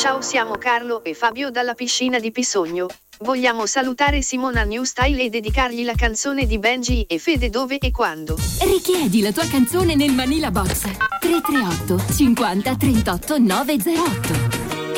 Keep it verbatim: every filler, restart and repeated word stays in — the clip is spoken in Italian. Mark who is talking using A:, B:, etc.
A: Ciao, siamo Carlo e Fabio dalla piscina di Pisogno. Vogliamo salutare Simona New Style e dedicargli la canzone di Benji e Fede Dove e Quando.
B: Richiedi la tua canzone nel Manila Box tre tre otto cinquanta trentotto novecentotto.